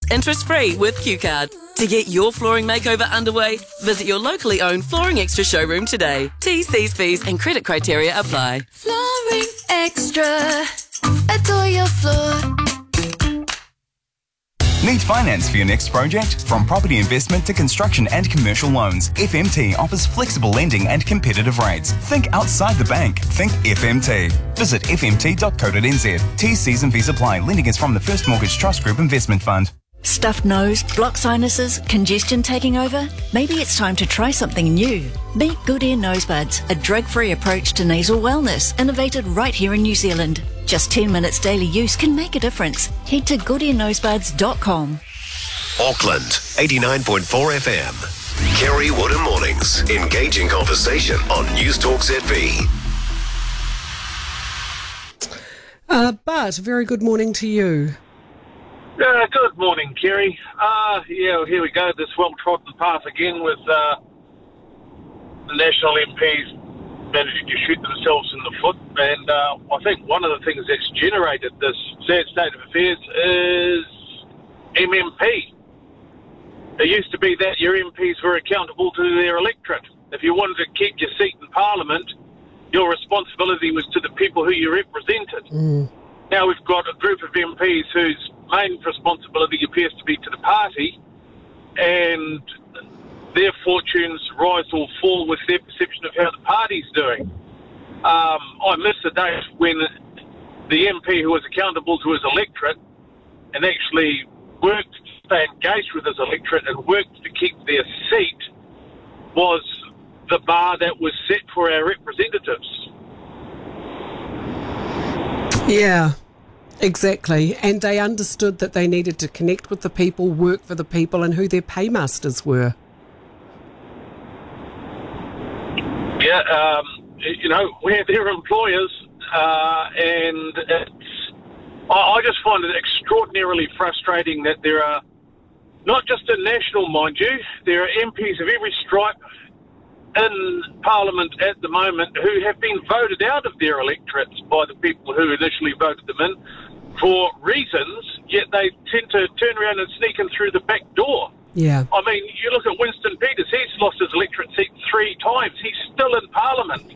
interest-free with QCard. To get your flooring makeover underway, visit your locally owned Flooring Extra showroom today. T's, C's, P's and credit criteria apply. Flooring Extra. Adore your floor. Need finance for your next project? From property investment to construction and commercial loans, FMT offers flexible lending and competitive rates. Think outside the bank. Think FMT. Visit fmt.co.nz. T's, C's and V's apply. Lending is from the First Mortgage Trust Group Investment Fund. Stuffed nose, blocked sinuses, congestion taking over? Maybe it's time to try something new. Meet Good Ear Nosebuds, a drug-free approach to nasal wellness, innovated right here in New Zealand. Just 10 minutes daily use can make a difference. Head to goodearnosebuds.com. Auckland, 89.4 FM. Kerry Woodham Mornings. Engaging conversation on News Talk ZB. Bart, very good morning to you. Good morning, Kerry. Here we go, this well-trodden path again with the National MPs managing to shoot themselves in the foot. And I think one of the things that's generated this sad state of affairs is MMP. It used to be that your MPs were accountable to their electorate. If you wanted to keep your seat in Parliament, your responsibility was to the people who you represented. Now we've got a group of MPs whose main responsibility appears to be to the party, and their fortunes rise or fall with their perception of how the party's doing. I miss the days when the MP who was accountable to his electorate and actually worked to stay engaged with his electorate and worked to keep their seat was the bar that was set for our representatives. Yeah, exactly. And they understood that they needed to connect with the people, work for the people, and who their paymasters were. Yeah, we're their employers, and I just find it extraordinarily frustrating that there are, not just in national, mind you, there are MPs of every stripe in Parliament at the moment who have been voted out of their electorates by the people who initially voted them in for reasons, yet they tend to turn around and sneak in through the back door. Yeah. I mean, you look at Winston Peters, he's lost his electorate seat 3 times. He's still in Parliament.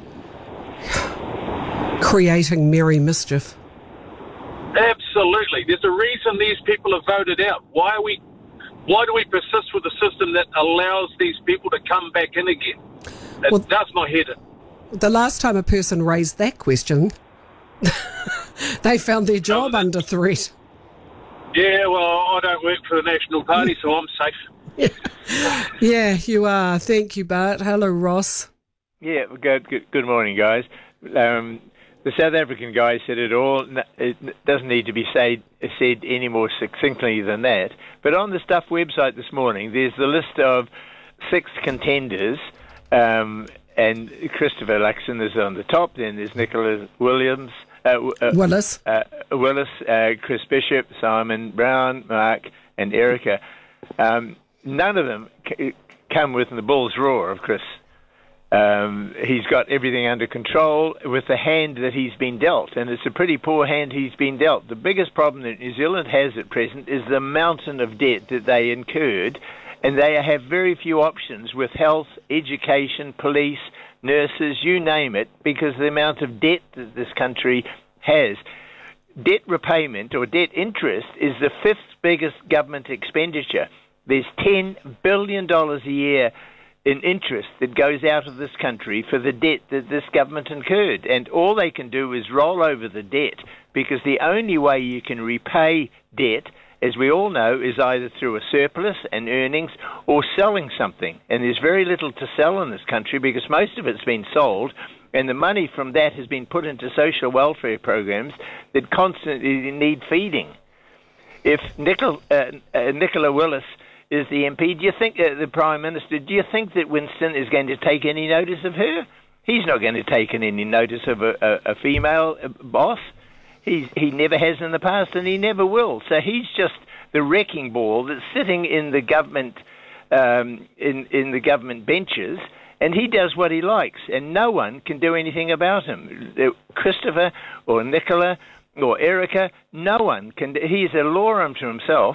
Creating merry mischief. Absolutely. There's a reason these people are voted out. Why do we persist with a system that allows these people to come back in again? It does my head in. The last time a person raised that question, they found their job under threat. Yeah, well, I don't work for the National Party, so I'm safe. Yeah, you are. Thank you, Bart. Hello, Ross. Yeah, good morning, guys. The South African guy said it all. It doesn't need to be said any more succinctly than that. But on the Stuff website this morning, there's the list of 6 contenders, and Christopher Luxon is on the top. Then there's Nicola Willis, Chris Bishop, Simon Brown, Mark, and Erica. None of them come within the bull's roar of Chris. He's got everything under control with the hand that he's been dealt, and it's a pretty poor hand he's been dealt. The biggest problem that New Zealand has at present is the mountain of debt that they incurred, and they have very few options with health, education, police, nurses, you name it, because of the amount of debt that this country has. Debt repayment or debt interest is the 5th biggest government expenditure. There's $10 billion a year in interest that goes out of this country for the debt that this government incurred. And all they can do is roll over the debt, because the only way you can repay debt, as we all know, is either through a surplus and earnings or selling something. And there's very little to sell in this country because most of it's been sold, and the money from that has been put into social welfare programs that constantly need feeding. If Nicola Willis is the MP, do you think, the Prime Minister, do you think that Winston is going to take any notice of her? He's not going to take any notice of a female boss. He never has in the past, and he never will. So he's just the wrecking ball that's sitting in the government in the government benches, and he does what he likes, and no one can do anything about him. Christopher or Nicola or Erica, no one can. He's a law unto himself.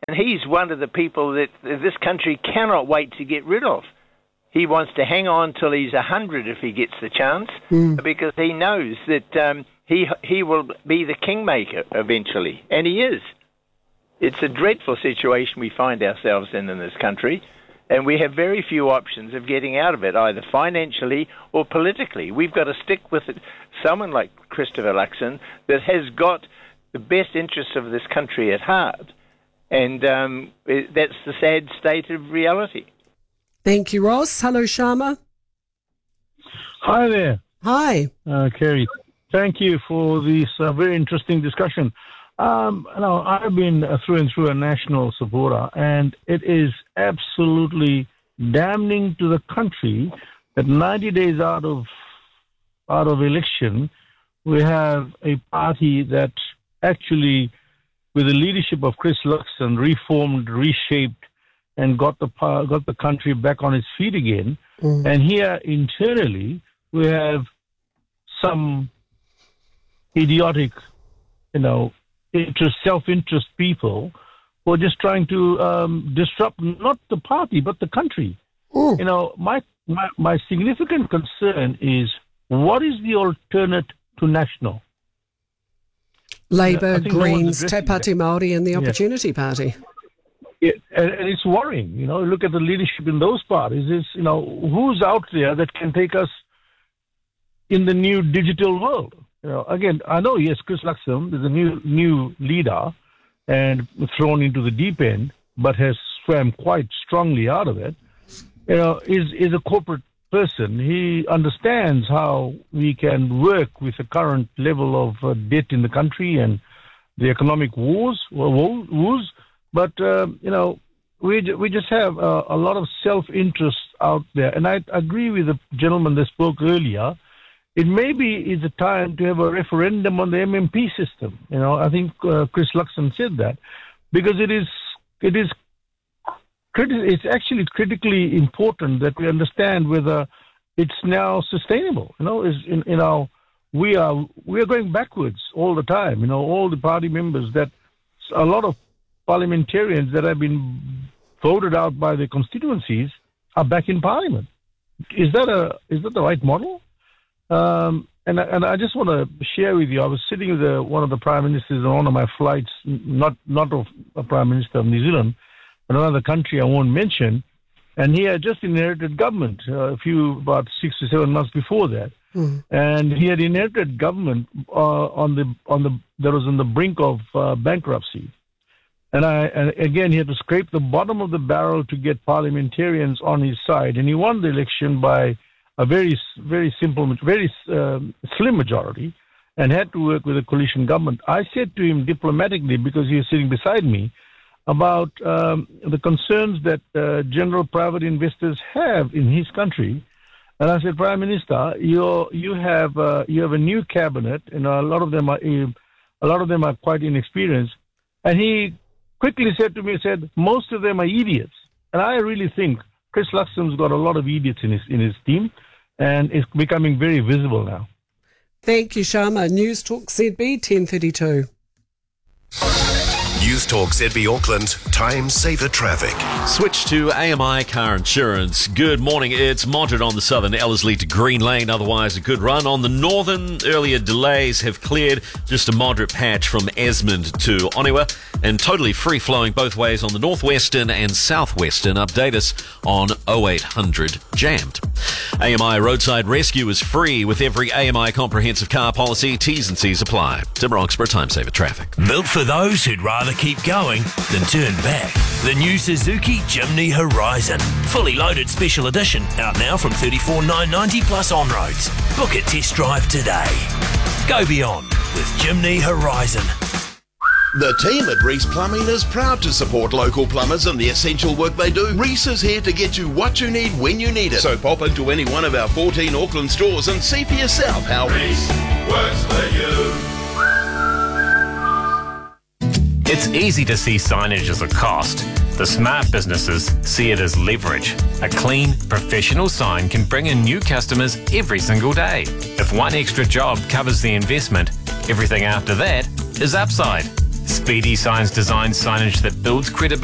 And he's one of the people that this country cannot wait to get rid of. He wants to hang on till he's 100 if he gets the chance, because he knows that he will be the kingmaker eventually, and he is. It's a dreadful situation we find ourselves in this country, and we have very few options of getting out of it, either financially or politically. We've got to stick with someone like Christopher Luxon that has got the best interests of this country at heart, and that's the sad state of reality. Thank you, Ross. Hello, Sharma. Hi there. Hi. Kerry. Thank you for this very interesting discussion. Now, I've been through and through a national supporter, and it is absolutely damning to the country that 90 days out of election, we have a party that actually, with the leadership of Chris Luxon, reformed, reshaped, and got the country back on its feet again. And here internally, we have some idiotic, self-interest people who are just trying to disrupt not the party but the country. My significant concern is, what is the alternate to National? Labour, Greens, Te Pāti Māori and the Opportunity Party. And it's worrying, look at the leadership in those parties. Who's out there that can take us in the new digital world? Again, I know, yes, Chris Luxon is a new leader and thrown into the deep end, but has swam quite strongly out of it. Is a corporate person. He understands how we can work with the current level of debt in the country and the economic woes. But, we just have a lot of self-interest out there. And I agree with the gentleman that spoke earlier. It maybe is a time to have a referendum on the MMP system. I think Chris Luxon said that, because it's actually critically important that we understand whether it's now sustainable. We are going backwards all the time. All the party members, that a lot of parliamentarians that have been voted out by the constituencies are back in Parliament. Is that the right model? And I just want to share with you, I was sitting with one of the prime ministers on one of my flights, not of a prime minister of New Zealand, but another country I won't mention, and he had just inherited government about 6 to 7 months before that. And he had inherited government that was on the brink of bankruptcy. And again, he had to scrape the bottom of the barrel to get parliamentarians on his side. And he won the election by a very, very simple, very slim majority, and had to work with a coalition government. I said to him diplomatically, because he was sitting beside me, about the concerns that general private investors have in his country. And I said, Prime Minister, you have a new cabinet, and a lot of them are quite inexperienced. And he quickly said to me, most of them are idiots. And I really think Chris Luxon's got a lot of idiots in his team, and it's becoming very visible now. Thank you, Sharma. News Talk ZB 10:32. News Talk ZB Auckland, time saver traffic. Switch to AMI Car Insurance. Good morning. It's moderate on the southern Ellerslie to Green Lane, otherwise a good run. On the northern, earlier delays have cleared. Just a moderate patch from Esmond to Onewa, and totally free-flowing both ways on the northwestern and southwestern. Update us on 0800 Jammed. AMI Roadside Rescue is free with every AMI comprehensive car policy. T's and C's apply. Tim Roxburgh, time saver traffic. Built for those who'd rather keep going than turn back. The new Suzuki Jimny Horizon. Fully loaded special edition. Out now from $34,990 plus on-roads. Book a test drive today. Go beyond with Jimny Horizon. The team at Reese Plumbing is proud to support local plumbers and the essential work they do. Reese is here to get you what you need when you need it. So pop into any one of our 14 Auckland stores and see for yourself how Reese works for you. It's easy to see signage as a cost. The smart businesses see it as leverage. A clean, professional sign can bring in new customers every single day. If one extra job covers the investment, everything after that is upside. Speedy Signs designs signage that builds credibility